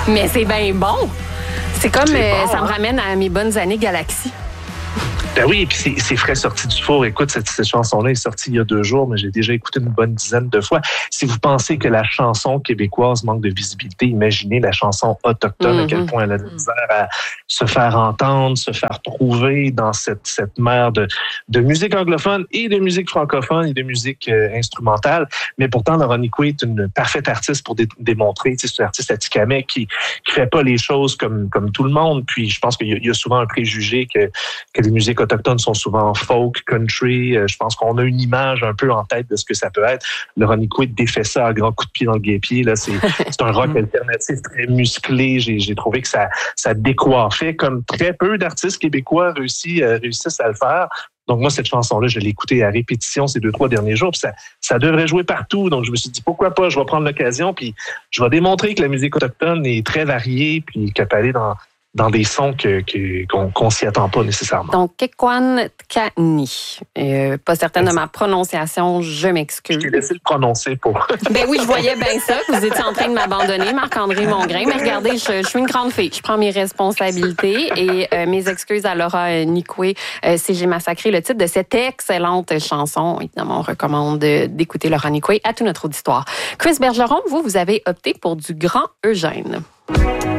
Mais c'est bien bon. C'est comme, C'est bon, ça me ramène à mes bonnes années Galaxy. Ben oui, et puis c'est frais sorti du four. Écoute, cette chanson-là est sortie il y a 2 jours, mais j'ai déjà écouté une bonne dizaine de fois. Si vous pensez que la chanson québécoise manque de visibilité, imaginez la chanson autochtone, à quel point elle a de misère à se faire entendre, se faire trouver dans cette mer de musique anglophone et de musique francophone et de musique instrumentale. Mais pourtant, Laurent Nicoué est une parfaite artiste pour démontrer. C'est une artiste atikamekw qui fait pas les choses comme tout le monde. Puis je pense qu'il y a souvent un préjugé que les musiques autochtones sont souvent folk, country. Je pense qu'on a une image un peu en tête de ce que ça peut être. Laurent Nicoué défait ça à grands coups de pied dans le guêpier. Là, c'est un rock alternatif très musclé. J'ai trouvé que ça décoiffait comme très peu d'artistes québécois réussissent à le faire. Donc moi, cette chanson-là, je l'ai écoutée à répétition ces 2-3 derniers jours. Puis ça devrait jouer partout. Donc je me suis dit, pourquoi pas, je vais prendre l'occasion. Puis je vais démontrer que la musique autochtone est très variée puis qu'elle peut aller dans des sons qu'on s'y attend pas nécessairement. Donc, Kekwani. Pas certaine de ma prononciation, je m'excuse. Je t'ai laissé le prononcer pour... Ben oui, je voyais bien ça, que vous étiez en train de m'abandonner, Marc-André Mongrain. Mais regardez, je suis une grande fille. Je prends mes responsabilités et mes excuses à Laurent Nicoué si j'ai massacré le titre de cette excellente chanson. Évidemment, on recommande d'écouter Laurent Nicoué à tout notre auditoire. Chris Bergeron, vous avez opté pour du Grand Eugène.